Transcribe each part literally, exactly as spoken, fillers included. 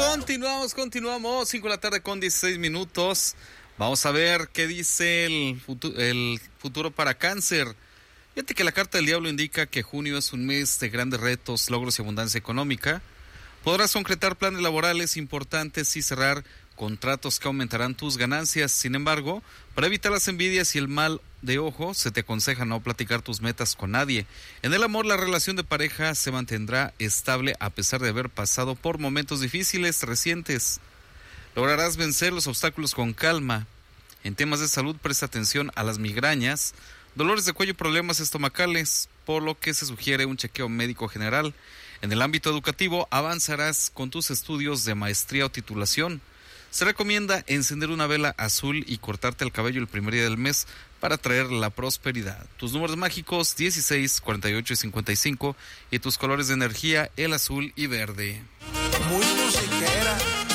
Continuamos, continuamos, cinco de la tarde con dieciséis minutos. Vamos a ver qué dice el futuro, el futuro para Cáncer. Fíjate que la carta del diablo indica que junio es un mes de grandes retos, logros y abundancia económica. Podrás concretar planes laborales importantes y cerrar contratos que aumentarán tus ganancias. Sin embargo, para evitar las envidias y el mal de ojo, se te aconseja no platicar tus metas con nadie. En el amor, la relación de pareja se mantendrá estable a pesar de haber pasado por momentos difíciles recientes. Lograrás vencer los obstáculos con calma. En temas de salud, presta atención a las migrañas, dolores de cuello y problemas estomacales, por lo que se sugiere un chequeo médico general. En el ámbito educativo, avanzarás con tus estudios de maestría o titulación. Se recomienda encender una vela azul y cortarte el cabello el primer día del mes para traer la prosperidad. Tus números mágicos dieciséis, cuarenta y ocho y cincuenta y cinco y tus colores de energía el azul y verde. Muy musiquera.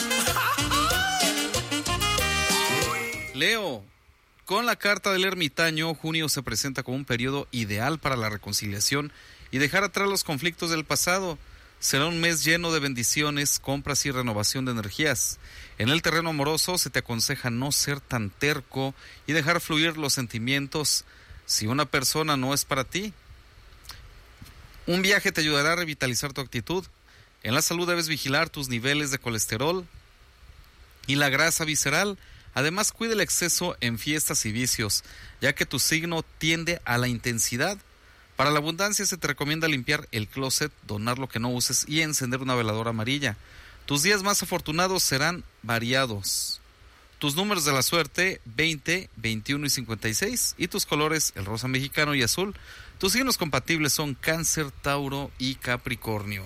Leo, con la carta del ermitaño, junio se presenta como un periodo ideal para la reconciliación y dejar atrás los conflictos del pasado. Será un mes lleno de bendiciones, compras y renovación de energías. En el terreno amoroso se te aconseja no ser tan terco y dejar fluir los sentimientos si una persona no es para ti. Un viaje te ayudará a revitalizar tu actitud. En la salud debes vigilar tus niveles de colesterol y la grasa visceral. Además, cuida el exceso en fiestas y vicios, ya que tu signo tiende a la intensidad. Para la abundancia se te recomienda limpiar el closet, donar lo que no uses y encender una veladora amarilla. Tus días más afortunados serán variados. Tus números de la suerte, veinte, veintiuno y cincuenta y seis. Y tus colores, el rosa mexicano y azul. Tus signos compatibles son Cáncer, Tauro y Capricornio.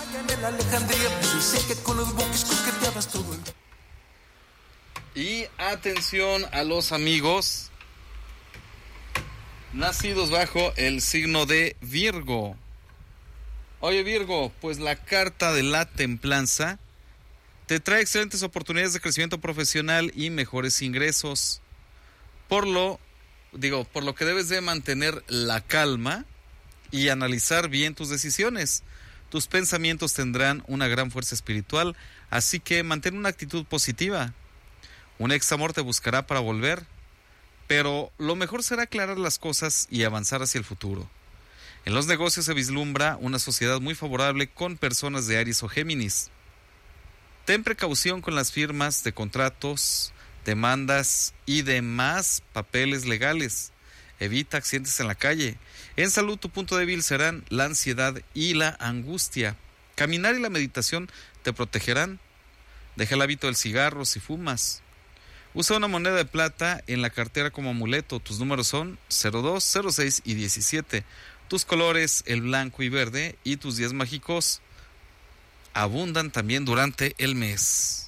Y atención a los amigos nacidos bajo el signo de Virgo. Oye, Virgo, pues la carta de la templanza te trae excelentes oportunidades de crecimiento profesional y mejores ingresos. Por lo, digo, por lo que debes de mantener la calma y analizar bien tus decisiones. Tus pensamientos tendrán una gran fuerza espiritual, así que mantén una actitud positiva. Un ex amor te buscará para volver, pero lo mejor será aclarar las cosas y avanzar hacia el futuro. En los negocios se vislumbra una sociedad muy favorable con personas de Aries o Géminis. Ten precaución con las firmas de contratos, demandas y demás papeles legales. Evita accidentes en la calle. En salud, tu punto débil serán la ansiedad y la angustia. Caminar y la meditación te protegerán. Deja el hábito del cigarro si fumas. Usa una moneda de plata en la cartera como amuleto. Tus números son cero dos, cero seis y diecisiete. Tus colores, el blanco y verde. Y tus días mágicos abundan también durante el mes.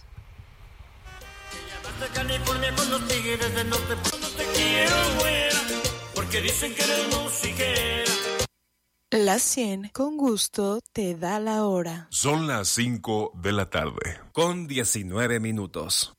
La cien con gusto te da la hora. Son las cinco de la tarde. Con diecinueve minutos.